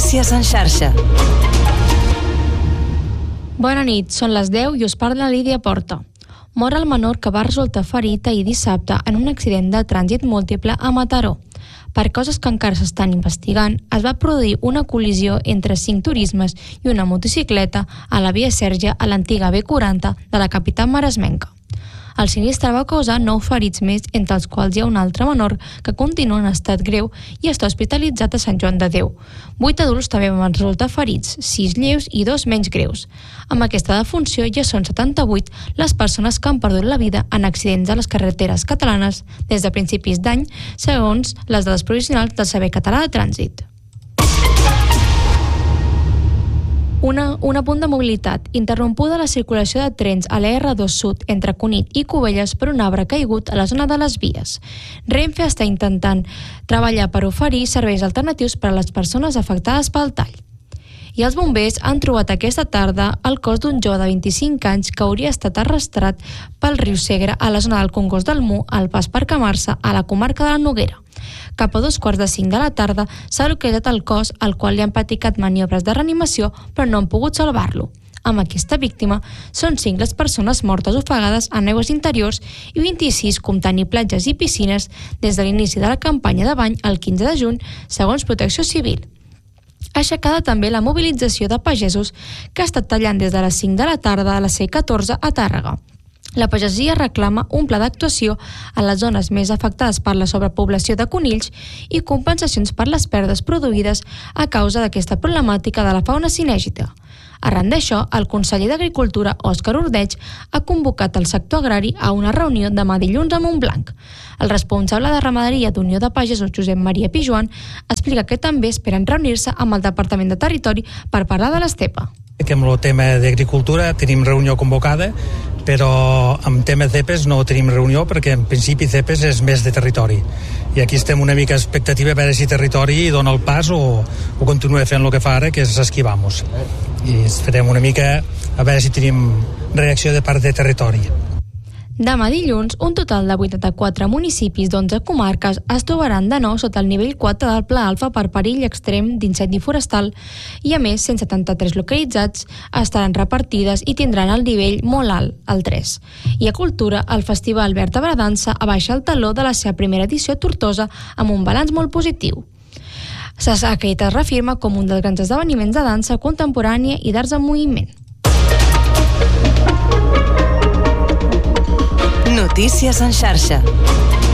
Notícies en xarxa. Bona nit, són les 10 i us parla Lídia Porta. Mor el menor que va resultar ferit ahir dissabte en un accident de trànsit múltiple a Mataró. Per coses que encara s'estan investigant, es va produir una col·lisió entre 5 turismes i una motocicleta a la via Sèrgia a l'antiga B40 de la capital maresmenca. El sinistre va causar 9 ferits més, entre els quals hi ha un altre menor que continua en estat greu i està hospitalitzat a Sant Joan de Déu. 8 adults també van resultar ferits, 6 lleus i 2 menys greus. Amb aquesta defunció ja són 78 les persones que han perdut la vida en accidents a les carreteres catalanes des de principis d'any, segons les dades provisionals del Servei Català de Trànsit. Un apunt de mobilitat. Interrompuda la circulació de trens a la R2 Sud entre Cunit i Cubelles per un arbre caigut a la zona de les vies. Renfe està intentant treballar per oferir serveis alternatius per a les persones afectades pel tall. I els bombers han trobat aquesta tarda el cos d'un jove de 25 anys que hauria estat arrastrat pel riu Segre a la zona del Congost del Mu, al pas per Camarsa, a la comarca de la Noguera. Cap a 2:45 de la tarda s'ha localitzat el cos, al qual li han practicat maniobres de reanimació, però no han pogut salvar-lo. Amb aquesta víctima, són 5 les persones mortes ofegades en aigües interiors i 26 comptant-hi platges i piscines des de l'inici de la campanya de bany el 15 de juny, segons Protecció Civil. Aixecada també la mobilització de pagesos que ha estat tallant des de les 5 de la tarda a la C14 a Tàrrega. La pagesia reclama un pla d'actuació a les zones més afectades per la sobrepoblació de conills i compensacions per les pèrdues produïdes a causa d'aquesta problemàtica de la fauna cinègita. Arran d'això, el conseller d'Agricultura, Òscar Ordeig, ha convocat el sector agrari a una reunió demà dilluns a Montblanc. El responsable de ramaderia d'Unió de Pagesos, Josep Maria Pijuan, explica que també esperen reunir-se amb el Departament de Territori per parlar de l'estepa. Que amb el tema d'agricultura tenim reunió convocada, però amb tema CEPES no tenim reunió perquè en principi CEPES és més de territori. I aquí estem una mica expectativa a veure si territori dona el pas o continua fent el que fa ara, que és esquivar-nos. I esperem una mica a veure si tenim reacció de part de territori. Demà dilluns, un total de 84 municipis d'11 comarques es trobaran de nou sota el nivell 4 del Pla Alfa per perill extrem d'incendi forestal i, a més, 173 localitzats estaran repartides i tindran el nivell molt alt, el 3. I a Cultura, el Festival Vèrtebra Dansa abaixa el taló de la seva primera edició a Tortosa amb un balanç molt positiu. Aquest es reafirma com un dels grans esdeveniments de dansa contemporània i d'arts en moviment. Notícies en xarxa.